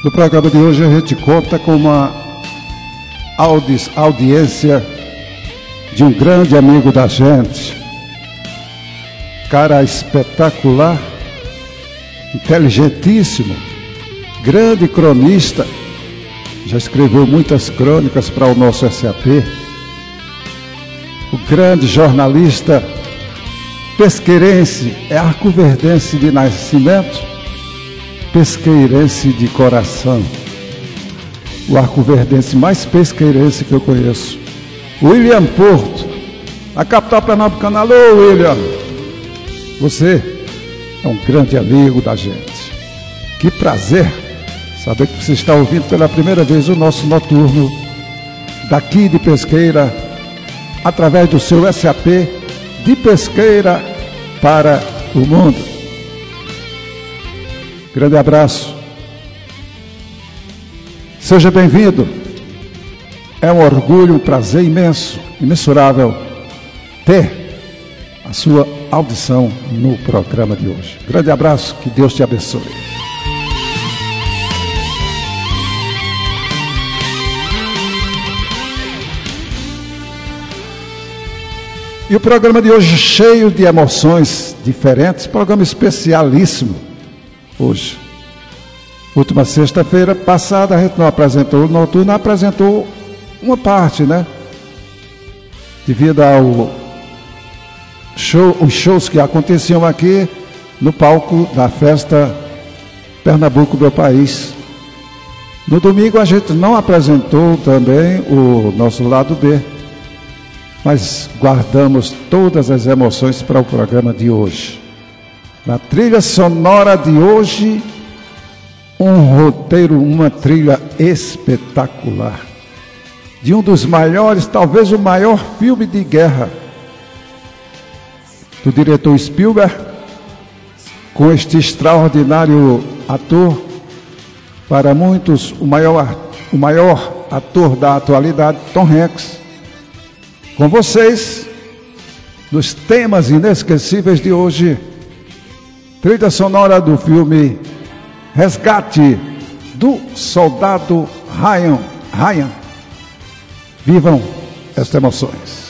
No programa de hoje a gente conta com uma audiência de um grande amigo da gente, cara espetacular, inteligentíssimo, grande cronista, já escreveu muitas crônicas para o nosso SAP, o grande jornalista pesqueirense, é arcoverdense de nascimento, pesqueirense de coração, o arcoverdense mais pesqueirense que eu conheço, William Porto, a capital pernambucana. Alô, William, você é um grande amigo da gente, que prazer saber que você está ouvindo pela primeira vez o nosso noturno daqui de Pesqueira, através do seu SAP de Pesqueira para o mundo. Grande abraço. Seja bem-vindo. É um orgulho, um prazer imenso, imensurável ter a sua audição no programa de hoje. Grande abraço, que Deus te abençoe. E o programa de hoje cheio de emoções diferentes, programa especialíssimo hoje. Última sexta-feira passada a gente não apresentou o noturno, apresentou uma parte, né? Devido os shows que aconteciam aqui no palco da festa Pernambuco, meu país. No domingo a gente não apresentou também o nosso lado B, mas guardamos todas as emoções para o programa de hoje. Na trilha sonora de hoje, um roteiro, uma trilha espetacular, de um dos maiores, talvez o maior filme de guerra, do diretor Spielberg, com este extraordinário ator, para muitos o maior ator da atualidade, Tom Hanks. Com vocês, nos temas inesquecíveis de hoje, trilha sonora do filme Resgate do Soldado Ryan. Vivam estas emoções.